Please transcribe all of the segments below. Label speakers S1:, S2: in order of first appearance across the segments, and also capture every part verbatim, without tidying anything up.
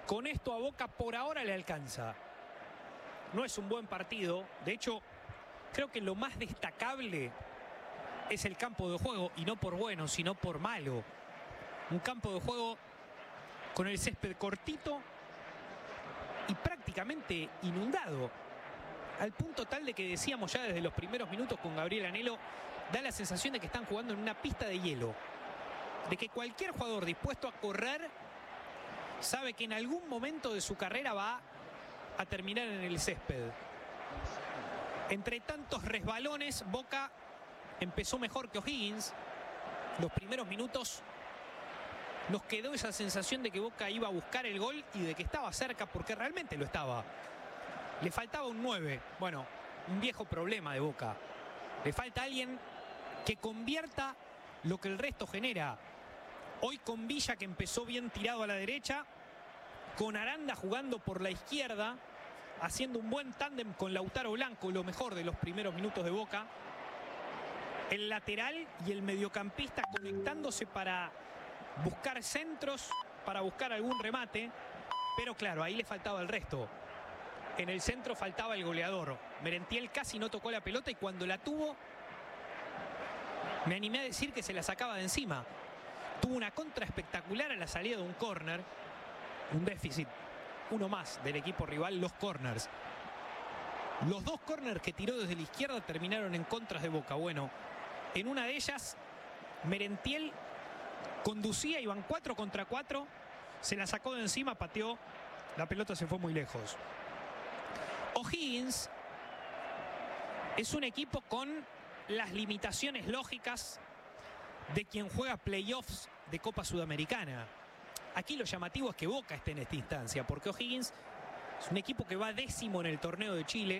S1: Con esto a Boca por ahora le alcanza. No es un buen partido. De hecho, creo que lo más destacable es el campo de juego. Y no por bueno, sino por malo. Un campo de juego con el césped cortito y prácticamente inundado. Al punto tal de que decíamos ya desde los primeros minutos con Gabriel Anhelo, da la sensación de que están jugando en una pista de hielo. De que cualquier jugador dispuesto a correr sabe que en algún momento de su carrera va a terminar en el césped. Entre tantos resbalones, Boca empezó mejor que O'Higgins. Los primeros minutos nos quedó esa sensación de que Boca iba a buscar el gol y de que estaba cerca, porque realmente lo estaba. Le faltaba un nueve. Bueno, un viejo problema de Boca. Le falta alguien que convierta lo que el resto genera. Hoy con Villa, que empezó bien tirado a la derecha, con Aranda jugando por la izquierda, haciendo un buen tándem con Lautaro Blanco, lo mejor de los primeros minutos de Boca. El lateral y el mediocampista conectándose para buscar centros, para buscar algún remate. Pero claro, ahí le faltaba el resto. En el centro faltaba el goleador. Merentiel casi no tocó la pelota y cuando la tuvo, me animé a decir que se la sacaba de encima. Tuvo una contra espectacular a la salida de un córner. Un déficit, uno más del equipo rival, los córners. Los dos córners que tiró desde la izquierda terminaron en contras de Boca. Bueno, en una de ellas, Merentiel conducía, iban cuatro contra cuatro. Se la sacó de encima, pateó. La pelota se fue muy lejos. O'Higgins es un equipo con las limitaciones lógicas de quien juega playoffs de Copa Sudamericana. Aquí lo llamativo es que Boca esté en esta instancia, porque O'Higgins es un equipo que va décimo en el torneo de Chile.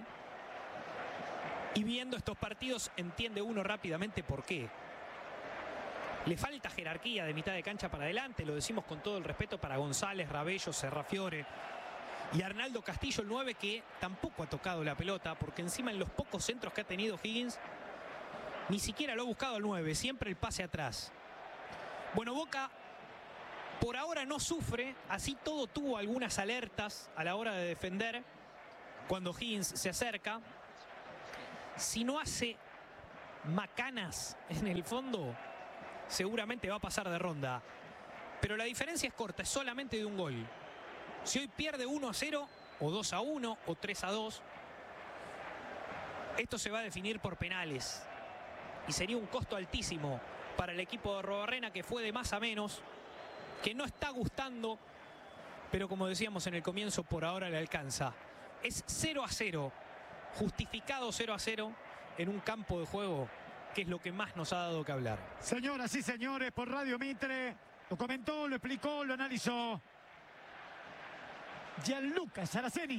S1: Y viendo estos partidos entiende uno rápidamente por qué. Le falta jerarquía de mitad de cancha para adelante, lo decimos con todo el respeto para González, Rabello, Serrafiore y Arnaldo Castillo, el nueve, que tampoco ha tocado la pelota, porque encima en los pocos centros que ha tenido O'Higgins ni siquiera lo ha buscado al nueve, siempre el pase atrás. Bueno, Boca por ahora no sufre, así todo tuvo algunas alertas a la hora de defender cuando O'Higgins se acerca. Si no hace macanas en el fondo, seguramente va a pasar de ronda. Pero la diferencia es corta, es solamente de un gol. Si hoy pierde uno a cero, o dos a uno, o tres a dos, esto se va a definir por penales. Y sería un costo altísimo para el equipo de Arruabarrena, que fue de más a menos, que no está gustando, pero como decíamos en el comienzo, por ahora le alcanza. Es cero a cero, justificado cero a cero en un campo de juego que es lo que más nos ha dado que hablar.
S2: Señoras y señores, por Radio Mitre, lo comentó, lo explicó, lo analizó Gianluca Saraceni.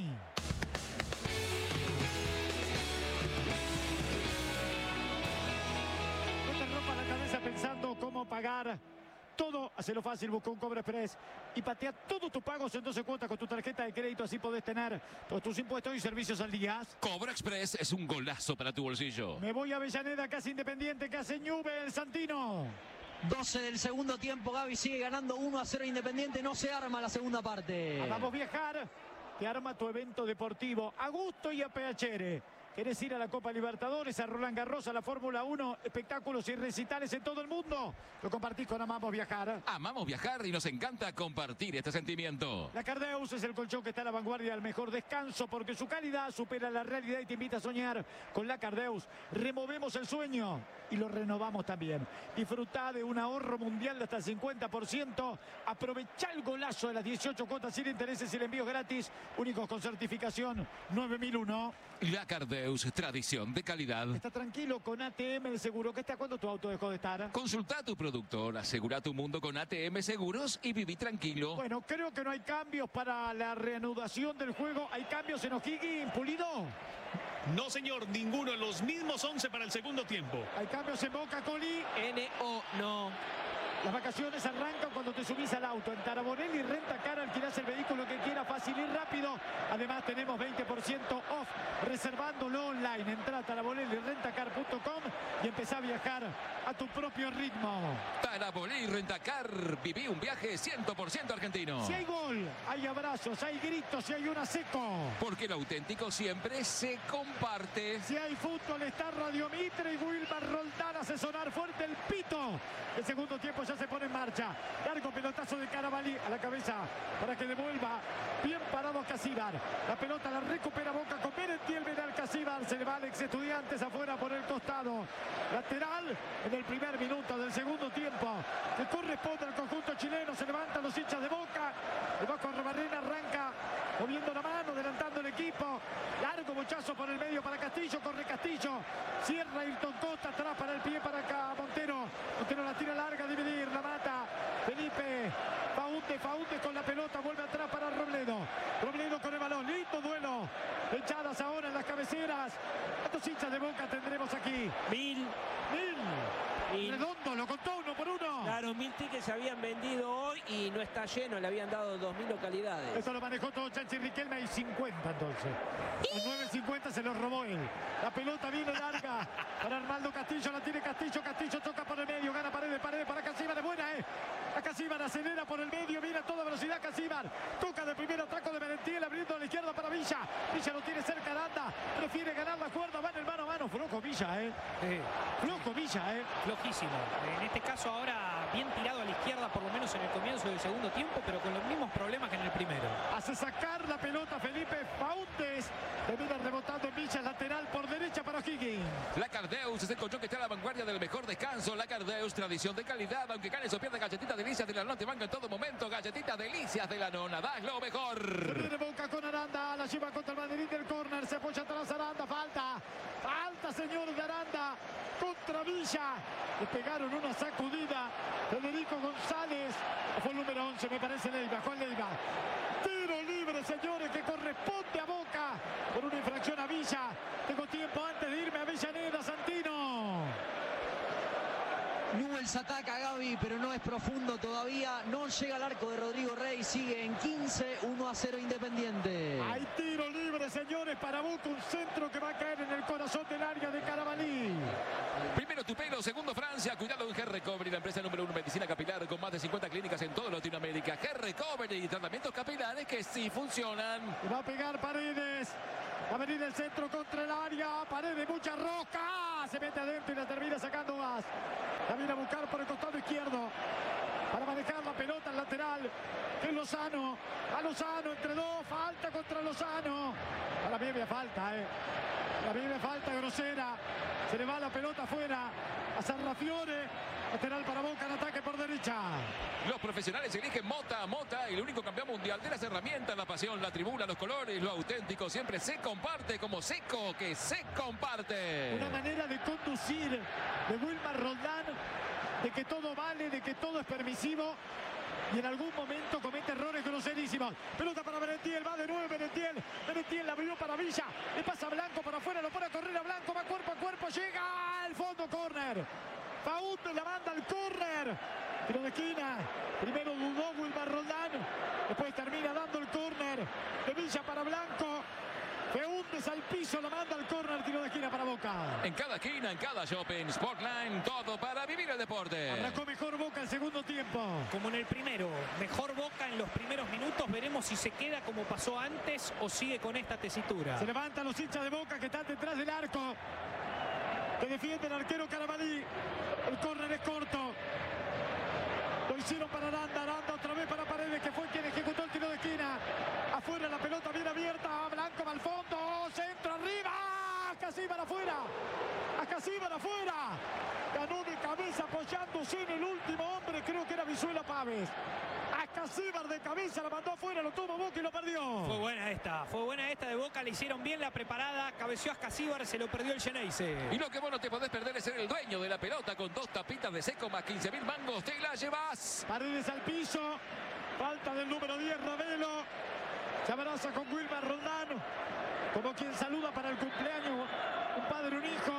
S2: No te rompas la cabeza pensando cómo pagar. Todo, hacelo fácil, busca un Cobra Express y patea todos tus pagos en doce cuotas con tu tarjeta de crédito. Así podés tener todos tus impuestos y servicios al día.
S3: Cobra Express es un golazo para tu bolsillo.
S2: Me voy a Avellaneda, casi Independiente, que hace Ñube, el Santino.
S4: doce del segundo tiempo, Gaby sigue ganando uno a cero Independiente, no se arma la segunda parte.
S2: Vamos a viajar, te arma tu evento deportivo a gusto y a piacere. ¿Querés ir a la Copa Libertadores, a Roland Garros, a la Fórmula uno, espectáculos y recitales en todo el mundo? Lo compartís con Amamos Viajar.
S3: Amamos viajar y nos encanta compartir este sentimiento.
S2: La Cardeus es el colchón que está a la vanguardia del mejor descanso, porque su calidad supera la realidad y te invita a soñar. Con la Cardeus removemos el sueño y lo renovamos también. Disfrutá de un ahorro mundial de hasta el cincuenta por ciento. Aprovechá el golazo de las dieciocho cuotas sin intereses y el envío gratis. Únicos con certificación nueve mil uno.
S3: La Cardeus, tradición de calidad.
S2: Está tranquilo con A T M, el seguro que está cuando tu auto dejó de estar.
S3: Consulta a tu productor, asegura tu mundo con A T M Seguros y viví tranquilo.
S2: Bueno, creo que no hay cambios para la reanudación del juego. ¿Hay cambios en O'Higgins, Pulido?
S5: No, señor, ninguno. Los mismos once para el segundo tiempo.
S2: ¿Hay cambios en Boca, Coli?
S1: N O no.
S2: Las vacaciones arrancan cuando te subís al auto. En Taraborelli Rentacar alquilás el vehículo que quieras, fácil y rápido. Además tenemos veinte por ciento off reservándolo online. Entrá a taraborelli rentacar punto com y empezá a viajar a tu propio ritmo.
S3: Taraborelli Rentacar, viví un viaje cien por ciento argentino.
S2: Si hay gol, hay abrazos, hay gritos y hay una seco.
S3: Porque lo auténtico siempre se comparte.
S2: Si hay fútbol, está Radio Mitre y Wilmar Roldán hace sonar fuerte el pito. El segundo tiempo ya se pone en marcha. Largo pelotazo de Carabalí a la cabeza para que devuelva. Bien parado Casíbar. La pelota la recupera Boca con Merentiel. Viene al Casíbar. Se le va Alex Estudiantes afuera por el costado. Lateral en el primer minuto del segundo tiempo. Que corresponde al conjunto chileno. Se levantan los hinchas de Boca. El Vasco Arrobarrena arranca moviendo la mano, adelantando el equipo. Largo bochazo por el medio para Castillo. Corre Castillo. Cierra Hilton Costa. Atrás para el pie para acá Montero. Montero la tira larga a dividir. La mata Felipe. Faúndez. Faúndez con la pelota. Vuelve atrás para Robledo. Robledo con el balón. Lindo duelo. Echadas ahora en las cabeceras. ¿Cuántos hinchas de Boca tendremos aquí?
S6: Mil.
S2: Mil.
S6: Mil.
S2: Redondo lo contó uno por uno.
S6: Claro, mil tickets se habían vendido hoy y no está lleno, le habían dado dos mil localidades.
S2: Eso lo manejó todo Chanchi Riquelme y cincuenta entonces. Los nueve cincuenta se los robó él. La pelota viene larga para Arnaldo Castillo, la tiene Castillo, Castillo toca por el medio, gana Paredes, Paredes para Casíbar, es buena, eh. A Casíbar acelera por el medio, viene a toda velocidad Casíbar. Toca de primer ataco de Merentiel, abriendo a la izquierda para Villa. Villa lo tiene cerca Aranda, prefiere ganar la cuerda, va en el mano a mano. Flojo Villa, eh.
S1: Eh,
S2: Flojo Villa, eh.
S1: flojísimo. En este caso ahora bien tirado a la izquierda, por lo menos en el comienzo del segundo tiempo, pero con los mismos problemas que en el primero.
S2: Hace sacar la pelota Felipe Faúndez. Termina rebotando en Villa, lateral por derecha para O'Higgins.
S3: La Cardeus es el colchón que está a la vanguardia del mejor descanso. La Cardeus, tradición de calidad. Aunque ganes o pierdas, galletitas delicias de la nona te van en todo momento. Galletitas delicias de la nona, das lo mejor.
S2: Viene Boca con Aranda, la lleva contra el banderín del córner. Se apoya atrás Aranda, falta. Falta, señor de Aranda. Contra Villa. Le pegaron una sacudida. Federico González. Fue el número once, me parece Leiva. Juan Leiva. Tiro libre, señores, que corresponde a Boca por una infracción a Villa. Tengo tiempo antes de irme a Avellaneda, Santino.
S4: Newell's ataca a Gaby, pero no es profundo todavía. No llega al arco de Rodrigo Rey. Sigue en quince, uno a cero Independiente.
S2: Hay tiro libre, señores, para Boca. Un centro que va a caer en el corazón del área de Carabalí.
S3: Primero Tupelo, segundo Francia. Cuidado en G-Recovery, la empresa número uno en medicina capilar con más de cincuenta clínicas en toda Latinoamérica. G-Recovery, tratamientos capilares que sí funcionan.
S2: Va a pegar Paredes. Va a venir el centro contra el área. Paredes, mucha roca. Se mete adentro y la termina sacando más. La viene a buscar por el costado izquierdo. Para manejar la pelota al lateral. Que es Lozano. A Lozano entre dos. Falta contra Lozano. A la Biblia falta, eh. La Biblia falta grosera. Se le va la pelota afuera. A Sarrafiore. Lateral para Boca en ataque por derecha.
S3: Los profesionales eligen Mota, Mota, el único campeón mundial de las herramientas, la pasión, la tribuna, los colores, lo auténtico siempre se comparte como Seco, que se comparte.
S2: Una manera de conducir de Wilmar Roldán, de que todo vale, de que todo es permisivo. Y en algún momento comete errores groserísimos. Pelota para Merentiel, va de nuevo Merentiel. Merentiel la abrió para Villa. Le pasa a Blanco por afuera, lo pone a correr a Blanco, va cuerpo a cuerpo, llega al fondo, córner. Faúndez la manda al córner. Tiro de esquina. Primero dudó Wilmar Roldán. Después termina dando el córner de Villa para Blanco. Faúndez al piso, la manda al córner, tiro de esquina para Boca.
S3: En cada esquina, en cada shopping, Sportline, todo para vivir el deporte.
S2: Arrancó mejor Boca el segundo tiempo.
S1: Como en el primero, mejor Boca en los primeros minutos. Veremos si se queda como pasó antes o sigue con esta tesitura.
S2: Se levantan los hinchas de Boca que están detrás del arco. Que defiende el arquero Carabalí. El córner es corto. Lo hicieron para Aranda. Aranda otra vez para Paredes, que fue quien ejecutó el tiro de esquina. Afuera la pelota bien abierta. Blanco va al fondo. Centro arriba. Casíbar afuera. A Casíbar afuera. Ganó de cabeza apoyándose en el último hombre. Creo que era Visuela Páez. A Casíbar de cabeza la mandó afuera. Lo tuvo Boca y lo perdió.
S1: Fue buena esta. Fue buena esta de Boca. Le hicieron bien la preparada. Cabeció a Casíbar. Se lo perdió el Geneise.
S3: Y lo que vos no te podés perder es ser el dueño de la pelota con dos tapitas de Seco más quince mil mangos. Te la llevas.
S2: Paredes al piso. Falta del número diez, Ravelo. Se abraza con Wilmar Roldán. como quien saluda para el cumpleaños un padre, un hijo.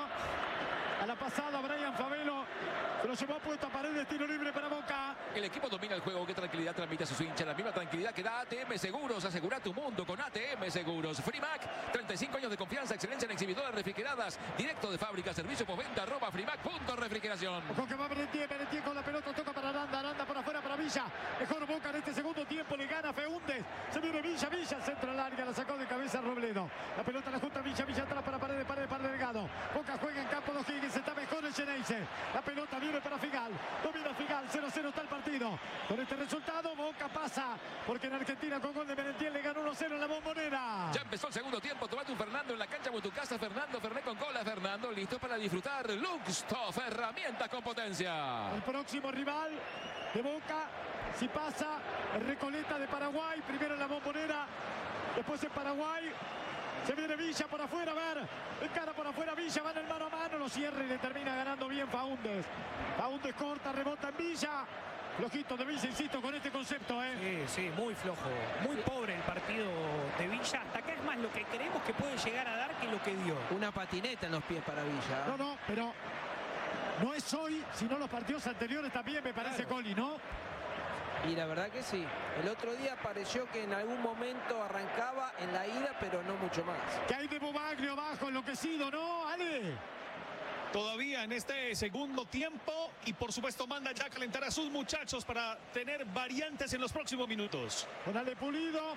S2: A la pasada Brian Favelo se lo llevó puesto a Paredes, tiro libre para Boca.
S3: El equipo domina el juego. Qué tranquilidad transmite a sus hinchas. La misma tranquilidad que da A T M Seguros. Asegura tu mundo con A T M Seguros. Frimac, treinta y cinco años de confianza, excelencia en exhibidoras refrigeradas. Directo de fábrica, servicio postventa, arroba frimac punto refrigeración.
S2: Ojo que va Merentier, Merentier con la pelota, toca para Aranda, Aranda por afuera para Villa. Mejor Boca en este segundo tiempo, le gana Feúndez. Se viene Villa, Villa, centro larga, la sacó de cabeza Robledo. La pelota la junta Villa, Villa atrás para Paredes, Paredes para Delgado. Boca juega en campo de O'Higgins, está mejor el Xeneize. La pelota viene para Figal, domina Figal, cero a cero está el partido. Con este resultado Boca pasa, porque en Argentina con gol de Merentier le ganó uno a cero en la Bombonera.
S3: Ya empezó el segundo tiempo. Tomate un Fernando en la cancha o en tu casa. Fernando, Fernet con cola. Fernando, listo para disfrutar. Luxtoff, herramientas con potencia.
S2: El próximo rival de Boca, si pasa, es Recoleta de Paraguay. Primero en la Bombonera, después en Paraguay. Se viene Villa por afuera, a ver, encara por afuera Villa, va en el mano a mano, lo cierra y le termina ganando bien Faúndez. Faúndez corta, rebota en Villa. Flojito de Villa, insisto, con este concepto, ¿eh?
S1: Sí, sí, muy flojo. Muy pobre el partido de Villa. Hasta acá es más lo que creemos que puede llegar a dar que lo que dio.
S6: Una patineta en los pies para Villa.
S2: No, no, pero no es hoy, sino los partidos anteriores también, me parece,
S6: Claro.
S2: Coli, ¿no?
S6: Y la verdad que sí. El otro día pareció que en algún momento arrancaba en la ida, pero no mucho más.
S2: Que hay de Bobaglio abajo, enloquecido, ¿no, Ale?
S5: Todavía en este segundo tiempo y por supuesto manda ya a calentar a sus muchachos para tener variantes en los próximos minutos.
S2: Con Ale Pulido,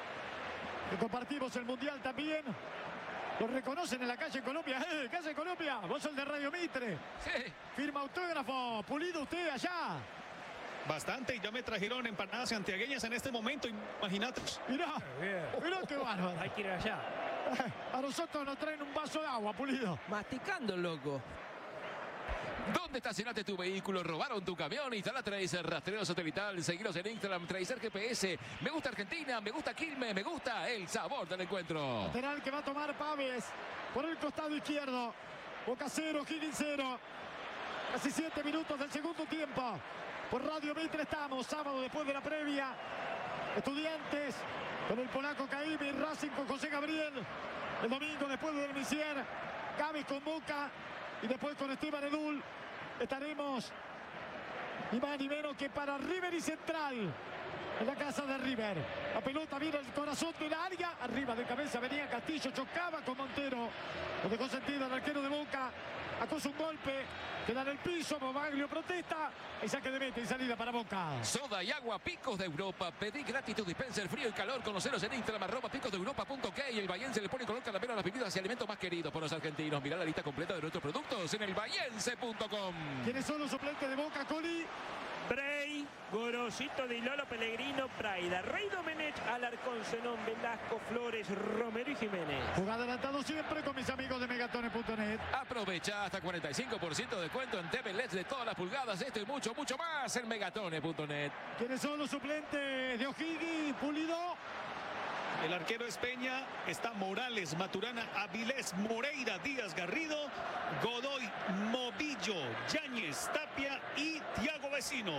S2: que compartimos el Mundial también. Lo reconocen en la calle Colombia. ¡Eh, calle Colombia! Vos sos el de Radio Mitre.
S3: Sí.
S2: Firma autógrafo. Pulido usted allá.
S5: Bastante, y ya me trajeron empanadas santiagueñas en este momento, imagínate.
S2: Mirá,
S1: Bien.
S2: mirá qué bárbaro.
S1: Hay que ir allá.
S2: A nosotros nos traen un vaso de agua, Pulido.
S6: Masticando el loco.
S3: ¿Dónde estacionaste tu vehículo? ¿Robaron tu camión? Instala Tracer, rastreo satelital. Seguilos en Instagram, Tracer G P S. Me gusta Argentina, me gusta Quilmes, me gusta el sabor del encuentro.
S2: Lateral que va a tomar Paves por el costado izquierdo. Boca cero, Higgins cero. Casi siete minutos del segundo tiempo. Por Radio Mitre estamos, sábado después de la previa. Estudiantes con el polaco Caimi, Racing con José Gabriel. El domingo después de Delmisier, Gavis con Boca y después con Esteban Edul. Estaremos ni más ni menos que para River y Central. En la casa de River. La pelota viene al corazón del área. Arriba de cabeza venía Castillo, chocaba con Montero. Lo dejó sentido al arquero de Boca. Acosa un golpe. Queda en el piso. Bobaglio protesta. Y saque de meta y salida para Boca.
S3: Soda y agua Picos de Europa. Pedí gratis tu dispenser frío y calor. Conoceros en Instagram, arroba picos de europa punto k. Y el Bahiense le pone color caramelo a las bebidas y alimentos más queridos por los argentinos. Mirá la lista completa de nuestros productos en el bahiense punto com.
S2: ¿Quiénes son los suplentes de Boca, Coli?
S6: Bray, Gorosito Di Lolo, Pellegrino, Praida, Rey Domenech, Alarcón, Zenón, Velasco, Flores, Romero y Jiménez.
S2: Jugada adelantado siempre con mis amigos de megatone punto net.
S3: Aprovecha hasta cuarenta y cinco por ciento de descuento en T V L E Ds de todas las pulgadas. Esto y mucho, mucho más en megatone punto net.
S2: ¿Quiénes son los suplentes de O'Higgins? Pulido.
S5: El arquero es Peña, está Morales, Maturana, Avilés, Moreira, Díaz Garrido, Godoy, Movillo, Yáñez, Tapia y Thiago Vecino.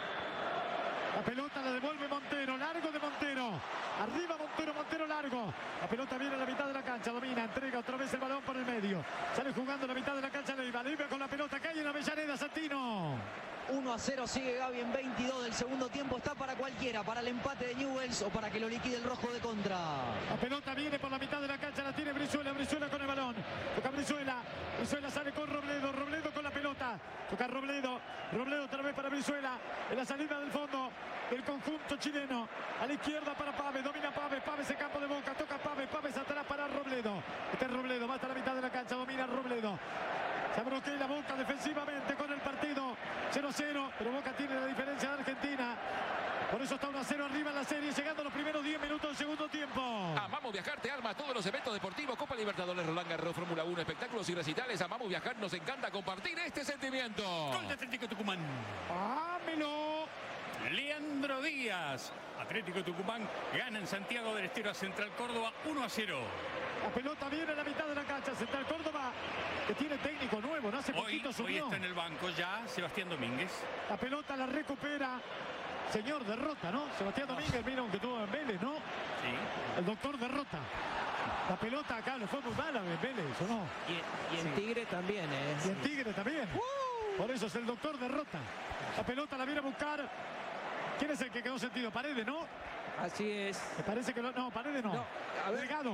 S2: La pelota la devuelve Montero, largo de Montero. Arriba Montero, Montero largo. La pelota viene a la mitad de la cancha, domina, entrega otra vez el balón por el medio. Sale jugando en la mitad de la cancha Leiva. Leiva con la pelota, cae en la Avellaneda, Santino.
S4: uno a cero sigue Gaby en veintidós del segundo tiempo. Está para cualquiera, para el empate de Newell's o para que lo liquide el rojo de contra.
S2: La pelota viene por la mitad de la cancha, la tiene Brizuela, Brizuela con el balón. Toca Brizuela, Brizuela sale con Robledo, Robledo con la pelota. Toca Robledo, Robledo otra vez para Brizuela. En la salida del fondo del conjunto chileno. A la izquierda para Pave, domina Pave, Pave se campo de Boca, toca Pave, Pave atrás para Robledo. Este es Robledo, va hasta la mitad de la cancha, domina Robledo. Se bloquea la Boca defensivamente con el partido cero a cero, pero Boca tiene la diferencia de Argentina. Por eso está uno a cero arriba en la serie, llegando a los primeros diez minutos del segundo tiempo.
S3: Amamos Viajar te arma todos los eventos deportivos, Copa Libertadores, Roland Garros, Fórmula uno, espectáculos y recitales. Amamos Viajar, nos encanta compartir este sentimiento.
S7: Gol de Atlético Tucumán.
S2: ¡Ámelo!
S7: Leandro Díaz. Atlético Tucumán gana en Santiago del Estero a Central Córdoba uno a cero.
S2: La pelota viene a la mitad de la cancha, Central Córdoba, que tiene técnico nuevo, ¿no? Hace
S7: Hoy,
S2: poquito
S7: hoy
S2: subió.
S7: está en el banco ya Sebastián Domínguez.
S2: La pelota la recupera. Señor Derrota, ¿no? Sebastián Domínguez, vieron que tuvo en Vélez, ¿no?
S7: Sí.
S2: El doctor Derrota. La pelota acá le fue muy mala a Vélez, ¿o no?
S4: Y, y en
S1: Sí.
S4: Tigre también, ¿eh?
S2: Y en Tigre también. Por eso es el doctor derrota. La pelota la viene a buscar. ¿Quién es el que quedó sentido? Paredes, ¿no?
S4: Así es.
S2: Me parece que lo... No, Paredes no.
S4: No, a ver.
S2: Delgado.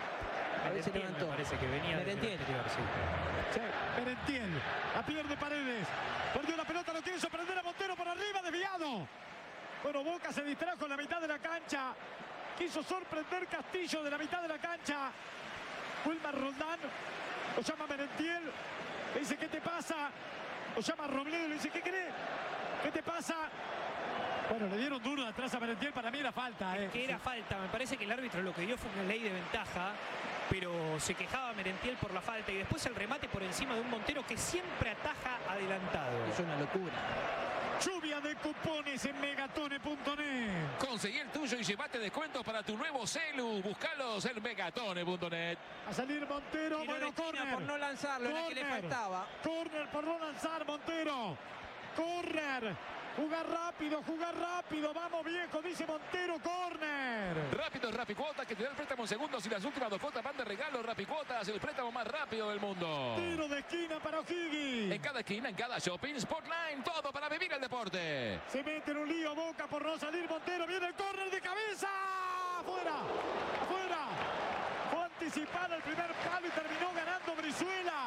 S4: A ver si
S1: Merentiel,
S4: levantó.
S1: me parece que venía del
S4: Merentiel.
S1: anterior, sí.
S2: Sí, Merentiel. La pierde Paredes. Perdió la pelota, lo quiere sorprender a Montero por arriba, desviado. Bueno, Boca se distrajo en la mitad de la cancha. Quiso sorprender Castillo de la mitad de la cancha. Wilmar Roldán. Lo llama Merentiel. Le dice, ¿qué te pasa? Lo llama Robledo. Le dice, ¿qué cree? ¿Qué te pasa? Bueno, le dieron duro de atrás a Merentiel. Para mí era falta, ¿eh?
S1: Que era falta, me parece que el árbitro lo que dio fue una ley de ventaja, pero se quejaba Merentiel por la falta y después el remate por encima de un Montero que siempre ataja adelantado.
S4: Es una locura.
S2: Lluvia de cupones en megatone punto net.
S3: Conseguí el tuyo y llevate descuentos para tu nuevo celu. Búscalos en megatone punto net.
S2: A salir Montero,
S4: Tiro de
S2: bueno,
S4: esquina
S2: córner.
S4: por no lanzarlo, era que le
S2: Córner.
S4: faltaba.
S2: Córner por no lanzar, Montero. Córner. Jugar rápido, jugar rápido. Vamos, viejo, dice Montero, córner.
S3: Rápido, Rapicuotas, que te da el préstamo en segundos y las últimas dos cuotas van de regalo. Rapicuotas, el préstamo más rápido del mundo.
S2: Tiro de esquina para O'Higgins.
S3: En cada esquina, en cada shopping, Sportline, todo para vivir el deporte.
S2: Se mete en un lío Boca por no salir Montero. Viene el córner de cabeza. Afuera, afuera. Fue a anticipar el primer palo y terminó ganando Brizuela.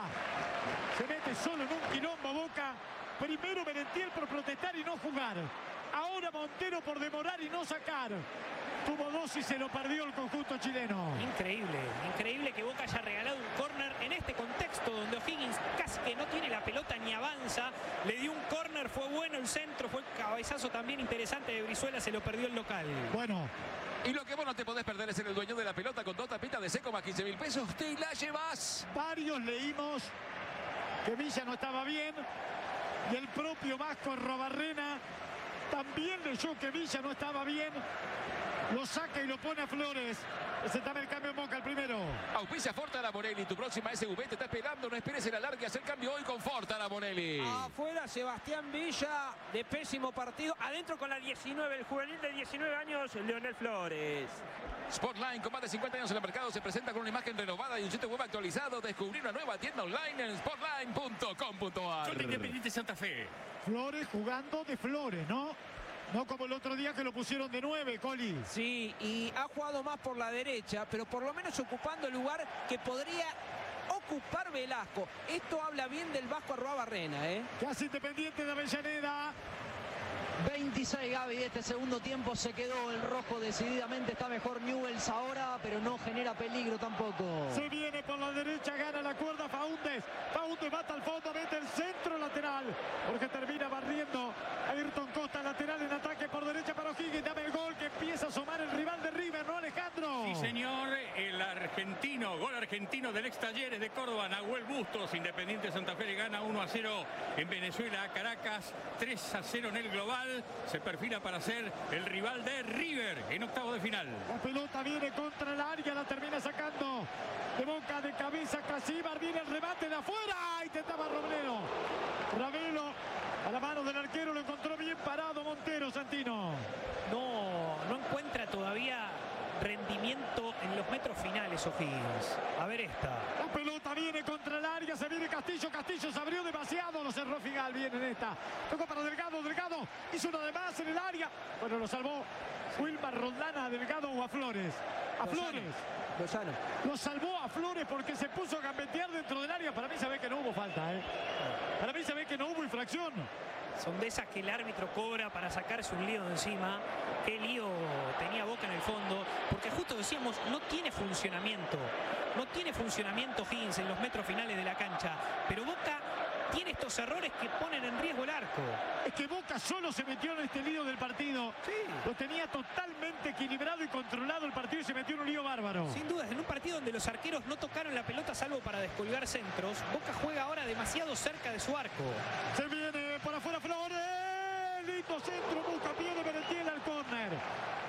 S2: Se mete solo en un quilombo Boca. Primero Merentiel por protestar y no jugar. Ahora Montero por demorar y no sacar. Tuvo dos y se lo perdió el conjunto chileno.
S1: Increíble, increíble que Boca haya regalado un córner en este contexto donde O'Higgins casi que no tiene la pelota ni avanza. Le dio un córner, fue bueno el centro, fue el cabezazo también interesante de Brizuela, se lo perdió el local.
S2: Bueno,
S3: Y lo que vos no te podés perder es ser el dueño de la pelota con dos tapitas de seco más quince mil pesos. Te la llevas.
S2: varios leímos que Villa no estaba bien. Y el propio Vasco Robarrena también leyó que Villa no estaba bien. Lo saca y lo pone a Flores. Presentame el cambio en Boca, el primero.
S3: Auspicia Fortara Morelli, tu próxima S V te está esperando. No esperes el alargue, haz el cambio hoy con Fortara Morelli.
S6: Afuera Sebastián Villa, de pésimo partido. Adentro con la diecinueve, el juvenil de diecinueve años, Leonel Flores.
S3: Sportline, con más de cincuenta años en el mercado, se presenta con una imagen renovada y un sitio web actualizado. Descubrí una nueva tienda online en sportline punto com punto a r.
S7: Con Independiente Santa Fe.
S2: Flores jugando de Flores, ¿no? No como el otro día que lo pusieron de nueve, Coli.
S4: Sí, y ha jugado más por la derecha, pero por lo menos ocupando el lugar que podría ocupar Velasco. Esto habla bien del Vasco Arruabarrena, ¿eh?
S2: Casi Independiente de Avellaneda.
S4: veintiséis, Gaby, este segundo tiempo se quedó el rojo decididamente. Está mejor Newell's ahora, pero no genera peligro tampoco.
S2: Se viene por la derecha, gana la cuerda Faúndez. Faúndez va hasta el fondo, mete el centro lateral. Porque termina barriendo a Ayrton Costa, lateral en ataque por derecha para O'Higgins. Dame el gol que empieza a asomar el rival de River, ¿no, Alejandro?
S7: Sí, señor, el argentino, gol argentino del ex Talleres de Córdoba, Nahuel Bustos. Independiente Santa Fe le gana uno a cero en Venezuela a Caracas, tres a cero en el global. Se perfila para ser el rival de River en octavo de final.
S2: La pelota viene contra el área, la termina sacando de Boca de cabeza Casíbar. Viene el remate de afuera. Intentaba Robledo. Ravelo a la mano del arquero, lo encontró bien parado Montero, Santino.
S1: No, no encuentra todavía rendimiento en los metros finales O'Higgins. A ver esta.
S2: La pelota viene contra el área, se viene Castillo, Castillo se abrió demasiado, lo cerró Figal bien en esta. Tocó para Delgado, Delgado hizo una de más en el área. Bueno, lo salvó Wilmar Roldán a Delgado o a Flores. A Flores.
S4: Lozano.
S2: Lo salvó a Flores porque se puso a gambetear dentro del área. Para mí se ve que no hubo falta, ¿eh? Para mí se ve que no hubo infracción.
S1: Son de esas que el árbitro cobra para sacarse un lío de encima. Qué lío tenía Boca en el fondo. Porque justo decíamos, no tiene funcionamiento. No tiene funcionamiento O'Higgins en los metros finales de la cancha. Pero Boca tiene estos errores que ponen en riesgo el arco.
S2: Es que Boca solo se metió en este lío del partido.
S1: Sí.
S2: Lo tenía totalmente equilibrado y controlado el partido y se metió en un lío bárbaro.
S1: Sin duda, en un partido donde los arqueros no tocaron la pelota salvo para descolgar centros, Boca juega ahora demasiado cerca de su arco.
S2: Se viene por afuera Flores. Lindo centro, busca pie de Merentiel al córner. Termina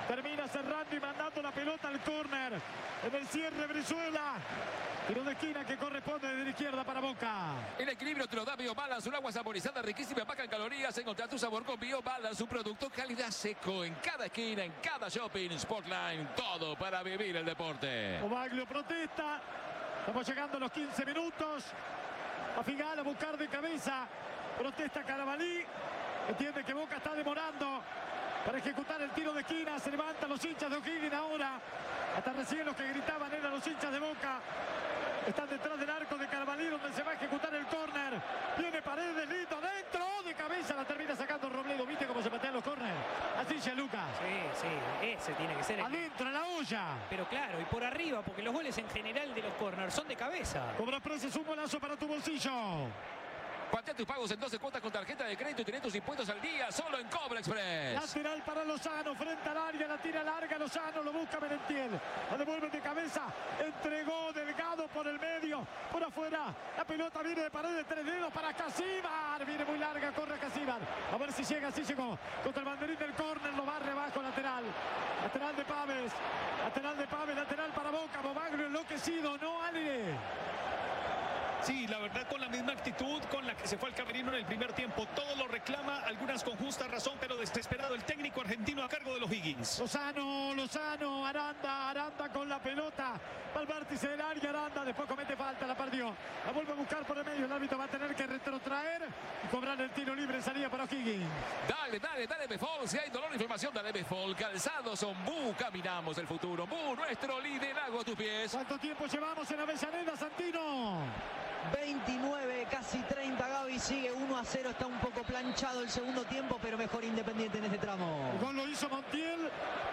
S2: cerrando y mandando la pelota al córner. En el cierre Brizuela. Tiro de esquina que corresponde desde la izquierda para Boca.
S3: El equilibrio te lo da Biobalance, un agua saborizada, riquísima, baja en calorías. Encontrar tu sabor con Biobalance, un producto calidad seco en cada esquina, en cada shopping. Sportline, todo para vivir el deporte.
S2: Obaglio protesta. Estamos llegando a los quince minutos. A Figal a buscar de cabeza. Protesta Carabalí. Entiende que Boca está demorando para ejecutar el tiro de esquina. Se levantan los hinchas de O'Higgins ahora. Hasta recién los que gritaban eran los hinchas de Boca. Están detrás del arco de Carabalí, donde se va a ejecutar el córner. Viene Paredes, lindo, adentro. De cabeza la termina sacando Robledo. ¿Viste cómo se patean los córner? Así ya Lucas.
S1: Sí, sí, ese tiene que ser el...
S2: Adentro, en la olla.
S1: Pero claro, y por arriba, porque los goles en general de los corners son de cabeza.
S2: Cobra Preces, un golazo para tu bolsillo.
S3: Patea tus pagos en doce cuotas con tarjeta de crédito y tenés tus impuestos al día solo en Cobra Express.
S2: Lateral para Lozano, frente al área, la tira larga Lozano, lo busca Merentiel. La devuelve de cabeza, entregó Delgado por el medio, por afuera. La pelota viene de Paredes, tres dedos para Casíbar. Viene muy larga, corre Casíbar. A ver si llega, sí llegó. Contra el banderín del córner, lo barre abajo, lateral. Lateral de Paves, lateral de Paves, lateral para Boca. Bobaglio enloquecido, ¿no, Ale?
S5: Sí, la verdad, con la misma actitud con la que se fue al camerino en el primer tiempo. Todo lo reclama, algunas con justa razón, pero desesperado el técnico argentino a cargo de los Higgins.
S2: Lozano, Lozano, Aranda, Aranda con la pelota. Va al vértice del área, Aranda, después comete falta, la perdió. La vuelve a buscar por el medio, el árbitro va a tener que retrotraer y cobrar el tiro libre en salida para Higgins.
S3: Dale, dale, dale Befol, si hay dolor o inflamación, dale Befol. Calzados son Bu, caminamos el futuro. Bu, nuestro liderazgo a tus pies.
S2: ¿Cuánto tiempo llevamos en Avellaneda, Santino?
S8: veintinueve, casi treinta, Gaby, sigue uno a cero, está un poco planchado el segundo tiempo, pero mejor Independiente en este tramo.
S2: El gol lo hizo Montiel.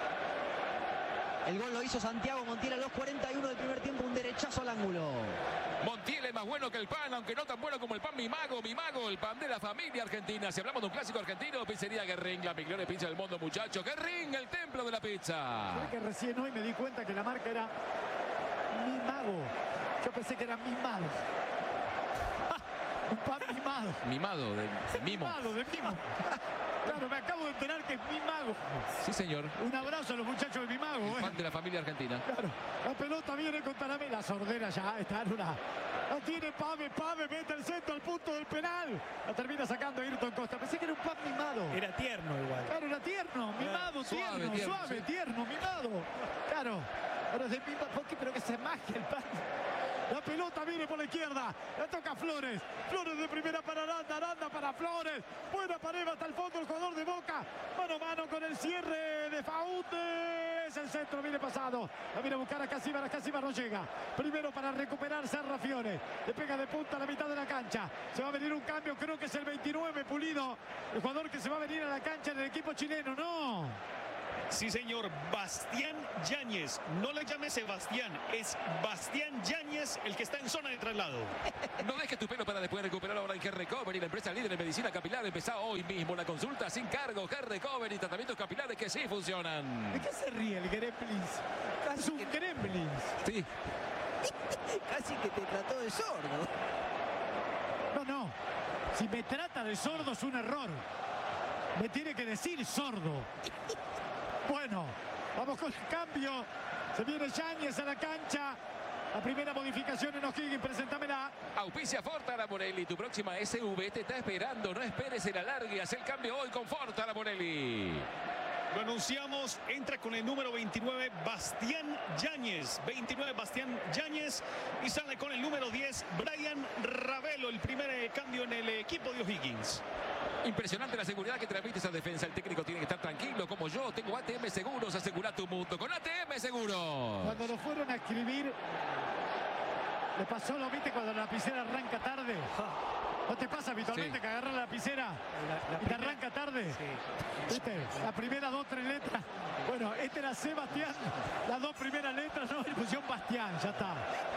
S8: El gol lo hizo Santiago Montiel a los cuarenta y uno del primer tiempo, un derechazo al ángulo.
S3: Montiel es más bueno que el pan, aunque no tan bueno como el pan Mi Mago, Mi Mago, el pan de la familia argentina. Si hablamos de un clásico argentino, pizzería Guerrín, la mejor pizza del mundo, muchachos. Guerrín, el templo de la pizza.
S2: Creo que recién hoy me di cuenta que la marca era Mi Mago. Yo pensé que era Mimado. Un pan mimado.
S3: Mimado, de, de mimo.
S2: Mimado, de mimo. Claro, me acabo de enterar que es Mi Mago.
S3: Sí, señor.
S2: Un abrazo a los muchachos de Mi Mago.
S3: El
S2: eh.
S3: pan de la familia argentina.
S2: Claro, la pelota viene con Taramé. La sordera ya está en una. La tiene Pave, Pave, mete el centro al punto del penal. La termina sacando Ayrton Costa. Pensé que era un pan mimado.
S1: Era tierno igual.
S2: Claro, era tierno, mimado,
S3: Suave,
S2: tierno,
S3: tierno,
S2: suave,
S3: sí.
S2: tierno, mimado. Claro, pero es de mimado, ¿por qué? Pero que se magia el pan. La pelota viene por la izquierda. La toca Flores. Flores de primera para Aranda. Aranda para Flores. Buena pared hasta el fondo el jugador de Boca. Mano a mano con el cierre de Faúndez. El centro viene pasado. La viene a buscar a Casíbar. A Casíbar no llega. Primero para recuperar Serra Fiore. Le pega de punta a la mitad de la cancha. Se va a venir un cambio. Creo que es el veintinueve, Pulido. El jugador que se va a venir a la cancha en el equipo chileno. No.
S5: Sí, señor, Bastián Yáñez. No le llame Sebastián, es Bastián Yáñez el que está en zona de traslado.
S3: No dejes tu pelo para después recuperar ahora en Hair Recovery, la empresa líder en medicina capilar. Empezá hoy mismo la consulta sin cargo. Hair Recovery, tratamientos capilares que sí funcionan.
S2: ¿De qué se ríe el Gremlins? Es un Gremlins.
S3: Sí.
S4: Casi que te trató de sordo.
S2: No, no. Si me trata de sordo es un error. Me tiene que decir sordo. Bueno, vamos con el cambio. Se viene Yáñez a la cancha. La primera modificación en O'Higgins, preséntamela.
S3: Auspicia Fortara Morelli, tu próxima S V te está esperando. No esperes el alargue, haz el cambio hoy con Fortara Morelli.
S5: Lo anunciamos, entra con el número veintinueve, Bastián Yáñez. veintinueve, Bastián Yáñez. Y sale con el número diez, Brian Ravelo, el primer eh, cambio en el equipo de O'Higgins.
S3: Impresionante la seguridad que transmite esa defensa. El técnico tiene que estar tranquilo, como yo. Tengo A T M Seguros, asegura tu mundo con A T M Seguros.
S2: Cuando lo fueron a escribir, le pasó lo viste cuando la lapicera arranca tarde. ¿No te pasa habitualmente
S3: Sí.
S2: que agarras la lapicera
S1: La- la
S2: y te
S1: primera-
S2: arranca tarde?
S1: Sí.
S2: ¿Viste? Las primeras dos, tres letras. Bueno, este era Sebastián. Las dos primeras letras, no, le pusieron Bastián, ya está.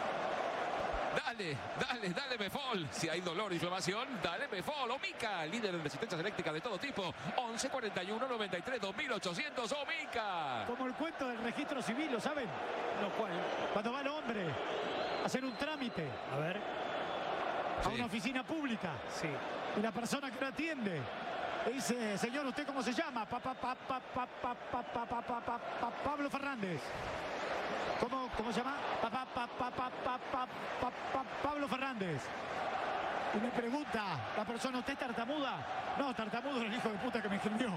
S3: Dale, dale, dale Befol. Si hay dolor o inflamación, dale Befol. Omica, líder en resistencias eléctricas de todo tipo. once cuarenta y uno noventa y tres dos mil ochocientos. Omica.
S2: Como el cuento del registro civil, ¿lo saben?
S1: Lo cual,
S2: Cuando va el hombre a hacer un trámite
S1: a ver,
S2: a
S3: Sí.
S2: una oficina pública
S1: sí.
S2: y la persona que lo atiende Dice, señor, ¿usted cómo se llama? Pa, pa, pa, pa, pa, pa, pa, pa, pa, pa, pa, pa, Pablo Fernández. ¿Cómo, cómo se llama? Pa, pa, pa, pa, pa, pa, pa, pa, pa, Pablo Fernández. Y me pregunta la persona, ¿usted es tartamuda? No, tartamudo es el hijo de puta que me escribió.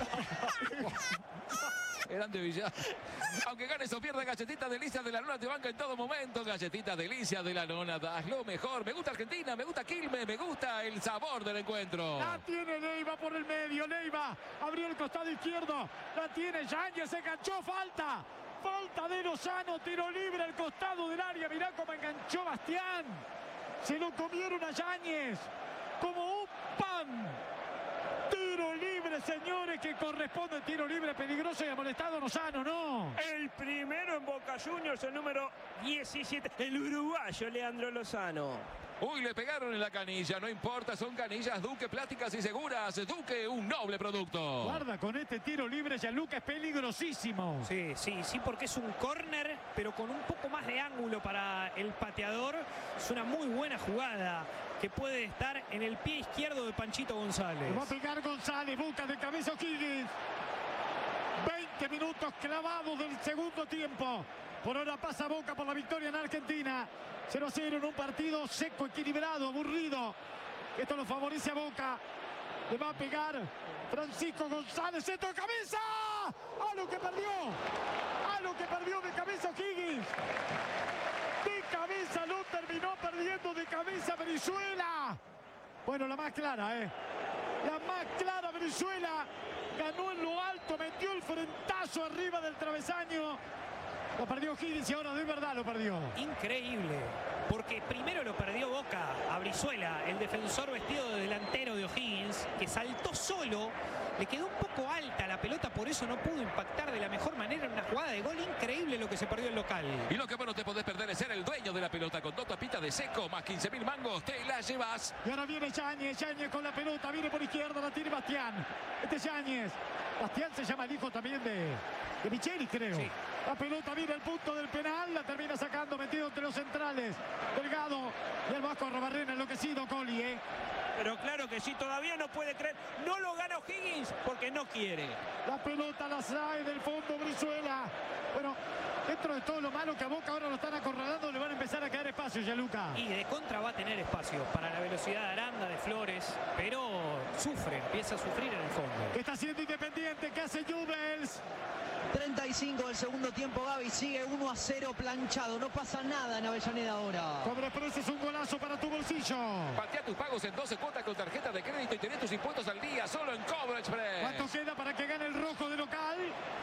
S3: Grande Villar. Aunque ganes o pierdas, Galletitas Delicias de la Nona te banca en todo momento. Galletitas Delicias de la Nona, das lo mejor. Me gusta Argentina, me gusta Quilmes, me gusta el sabor del encuentro.
S2: La tiene Leiva por el medio, Leiva abrió el costado izquierdo, la tiene Yáñez, se enganchó, falta. Falta de Lozano, tiro libre al costado del área, mirá cómo enganchó Bastián. Se lo comieron a Yáñez como un pan. Tiro libre, señores, que corresponde. Tiro libre peligroso y amonestado Lozano, ¿no?
S6: El primero en Boca Juniors, el número diecisiete, el uruguayo Leandro Lozano.
S3: Uy, le pegaron en la canilla, no importa, son canillas Duque, plásticas y seguras. Duque, un noble producto.
S2: Guarda con este tiro libre, Gianluca, es peligrosísimo.
S1: Sí, sí, sí, porque es un córner, pero con un poco más de ángulo para el pateador. Es una muy buena jugada que puede estar en el pie izquierdo de Panchito González.
S2: Va a pegar González, busca de cabeza O'Higgins. veinte minutos clavados del segundo tiempo. Por ahora pasa Boca por la victoria en Argentina. cero a cero en un partido seco, equilibrado, aburrido. Esto lo favorece a Boca. Le va a pegar Francisco González. ¡Centro de cabeza! ¡A lo que perdió! ¡A lo que perdió de cabeza O'Higgins! De cabeza lo terminó perdiendo de cabeza Brizuela. Bueno, la más clara, ¿eh? La más clara Brizuela. Ganó en lo alto, metió el frentazo arriba del travesaño. Lo perdió O'Higgins y ahora de verdad lo perdió.
S1: Increíble, porque primero lo perdió Boca a Brizuela, el defensor vestido de delantero de O'Higgins, que saltó solo, le quedó un poco alta la pelota, por eso no pudo impactar de la mejor manera en una jugada de gol. Increíble lo que se perdió el local.
S3: Y lo que vos no te podés perder es ser el dueño de la pelota. Con dos tapitas de seco, más quince mil mangos, te la llevas.
S2: Y ahora viene Yáñez, Yáñez con la pelota, viene por izquierda, la tiene Bastián. Este es Yáñez. Bastián se llama el hijo también de, de Micheli, creo.
S1: Sí.
S2: La pelota viene al punto del penal, la termina sacando, metido entre los centrales. Delgado y el Vasco Arrobarrena, enloquecido Coli, ¿eh?
S6: Pero claro que sí, todavía no puede creer. No lo gana O'Higgins porque no quiere.
S2: La pelota la trae del fondo Brizuela. Bueno, dentro de todo lo malo que a Boca ahora lo están acorralando, le van a empezar a quedar espacio, Gianluca.
S1: Y de contra va a tener espacio para la velocidad de Aranda, de Flores, pero sufre, empieza a sufrir en el fondo.
S2: ¿Qué está haciendo Independiente? ¿Qué hace Newell's?
S8: treinta y cinco del segundo tiempo, Gaby, sigue uno a cero planchado, no pasa nada en Avellaneda ahora.
S2: Cobrepress es un golazo para tu bolsillo.
S3: Patea tus pagos en doce cuotas con tarjeta de crédito y tenés tus impuestos al día solo en Cobro Express.
S2: ¿Cuánto queda para que gane el rojo de local?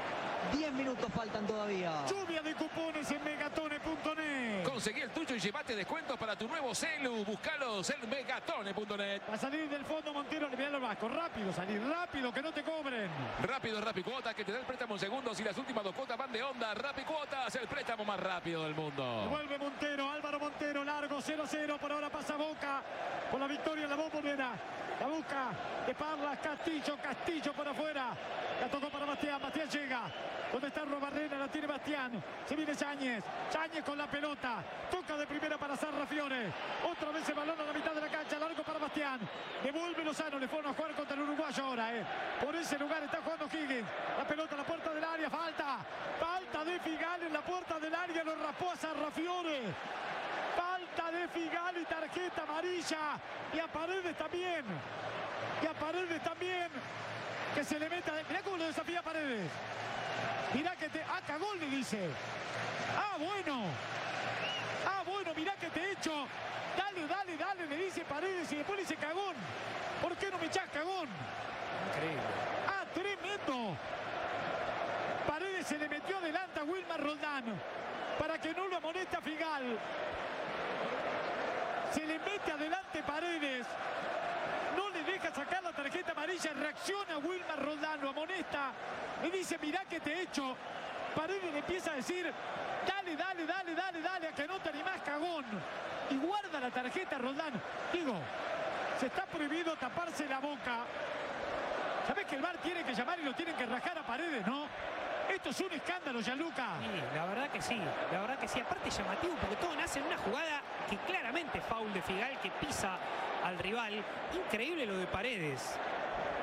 S8: diez minutos faltan todavía.
S2: Lluvia de cupones en megatone punto net.
S3: Conseguí el tuyo y llevate descuentos para tu nuevo celu. Buscalos en megatone punto net.
S2: Va a salir del fondo Montero, le al Vasco. Rápido, salir rápido, que no te cobren.
S3: Rápido, Rapicuotas, que te da el préstamo en segundos y las últimas dos cuotas van de onda. Rapicuotas, el préstamo más rápido del mundo.
S2: Vuelve Montero, Álvaro Montero, largo, cero a cero. Por ahora pasa Boca por la victoria en la Bombonera. La busca de Parlas, Castillo, Castillo por afuera. La tocó para Bastián, Bastián llega. ¿Dónde está Arrobarrena? La tiene Bastián. Se viene Yáñez. Yáñez con la pelota. Toca de primera para Sarra Fiore. Otra vez el balón a la mitad de la cancha. Largo para Bastián. Devuelve Lozano. Le fueron a jugar contra el uruguayo ahora. Eh. Por ese lugar está jugando Higgins. La pelota a la puerta del área. Falta. Falta de Figal en la puerta del área. Lo raspó a Sarra Fiore. Falta de Figal y tarjeta amarilla. Y a Paredes también. Y a Paredes también. Que se le meta. Mirá cómo lo desafía Paredes. Mirá que te... Ah, cagó, le dice. Ah, bueno. Ah, bueno, mirá que te he hecho. Dale, dale, dale, le dice Paredes y después le dice cagón. ¿Por qué no me echás cagón?
S1: Increíble.
S2: Ah, tremendo. Paredes se le metió adelante a Wilmar Roldán para que no lo amoneste a Figal. Se le mete adelante Paredes. No le deja sacar la tarjeta amarilla. Reacciona Wilmar Roldán, lo amonesta. Le dice, mirá que te he hecho. Paredes le empieza a decir, dale, dale, dale, dale, dale, a que no te animás, cagón. Y guarda la tarjeta Roldán. Digo, se está prohibido taparse la boca. ¿Sabés que el V A R tiene que llamar y lo tienen que rajar a Paredes, no? Esto es un escándalo, Gianluca.
S1: Sí, la verdad que sí, la verdad que sí. Aparte llamativo porque todo nace en una jugada que claramente es foul de Figal, que pisa al rival. Increíble lo de Paredes.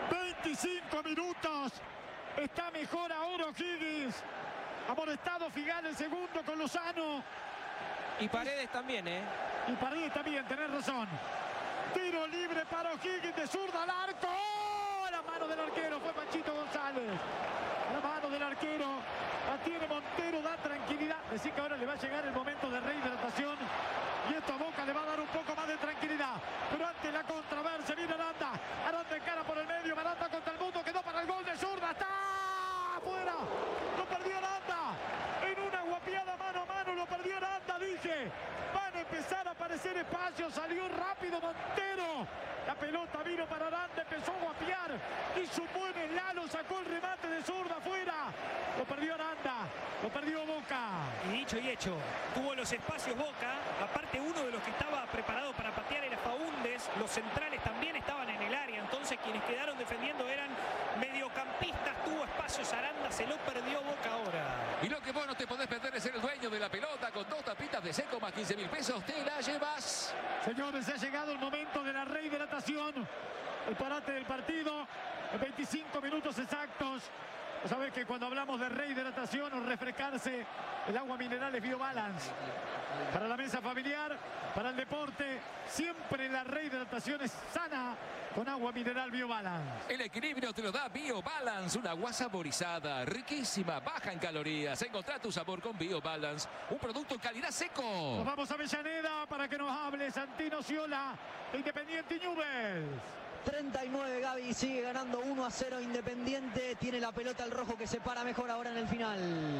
S2: veinticinco minutos. Está mejor ahora O'Higgins. Amonestado Figal el segundo con Lozano.
S4: Y Paredes también, ¿eh?
S2: Y Paredes también, tenés razón. Tiro libre para O'Higgins de zurda al arco. ¡Oh! La mano del arquero, fue Panchito González. La mano del arquero. La tiene Montero, da tranquilidad. Decir que ahora le va a llegar el momento de rehidratación. Y esto a Boca le va a dar un poco más de tranquilidad. Pero ante la controversia viene Aranda. Aranda encara por el medio. Aranda contra el mundo. Quedó para el gol de zurda. ¡Está afuera! Lo perdió Aranda. En una guapiada mano a mano lo perdió Aranda. Dije, van a empezar a aparecer espacios. Salió rápido Montero. La pelota vino para Aranda. Empezó a guapiar. Hizo un buen eslalo. Sacó el remate de zurda afuera. Lo perdió Aranda. Lo perdió Boca.
S1: Y dicho y hecho, tuvo los espacios Boca. Aparte, uno de los que estaba preparado para patear era Faúndez. Los centrales también estaban en el área. Entonces, quienes quedaron defendiendo eran mediocampistas. Tuvo espacios Aranda. Se lo perdió Boca ahora.
S3: Y lo que vos no te podés perder es ser el dueño de la pelota. Con dos tapitas de seco más quince mil pesos. Te la llevas.
S2: Señores, ha llegado el momento de la rehidratación. El parate del partido. En veinticinco minutos exactos. Sabes que cuando hablamos de rehidratación o refrescarse, el agua mineral es BioBalance. Para la mesa familiar, para el deporte, siempre la rehidratación es sana con agua mineral BioBalance.
S3: El equilibrio te lo da BioBalance, una agua saborizada, riquísima, baja en calorías. Encontrá tu sabor con BioBalance, un producto calidad seco.
S2: Nos vamos a Avellaneda para que nos hable Santino Ciola de Independiente Newell's.
S8: treinta y nueve, Gaby sigue ganando uno a cero Independiente. Tiene la pelota el rojo que se para mejor ahora en el final.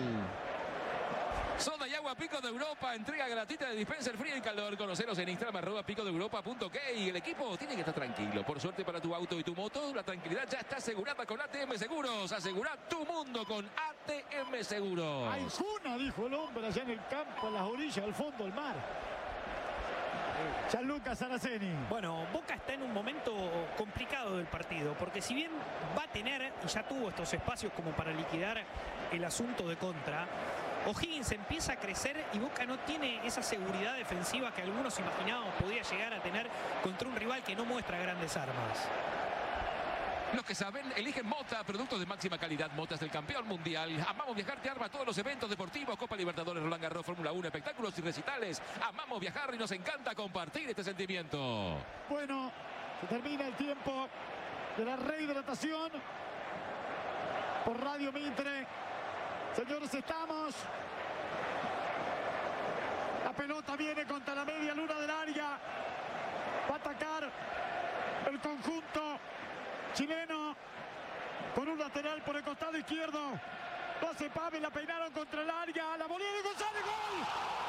S3: Soda y agua Pico de Europa, entrega gratuita de dispenser frío y calor. Conoceros en Instagram arroba pico de europa punto k. Y el equipo tiene que estar tranquilo. Por suerte para tu auto y tu moto, la tranquilidad ya está asegurada con A T M Seguros. Asegura tu mundo con A T M Seguros.
S2: Hay cuna, dijo el hombre allá en el campo, a las orillas, al fondo del mar. Gianluca Saraceni.
S1: Bueno, Boca está en un momento complicado del partido, porque si bien va a tener, y ya tuvo estos espacios como para liquidar el asunto de contra, O'Higgins empieza a crecer y Boca no tiene esa seguridad defensiva que algunos imaginaban podía llegar a tener contra un rival que no muestra grandes armas.
S3: Los que saben, eligen Mota, productos de máxima calidad. Mota es el campeón mundial. Amamos Viajar te arma todos los eventos deportivos, Copa Libertadores, Roland Garros, Fórmula uno, espectáculos y recitales. Amamos viajar y nos encanta compartir este sentimiento.
S2: Bueno, se termina el tiempo de la rehidratación por Radio Mitre. Señores, estamos. La pelota viene contra la media luna del área. Va a atacar el conjunto chileno con un lateral por el costado izquierdo. Lo hace Pavel, la peinaron contra el área. La volea de González, ¡gol!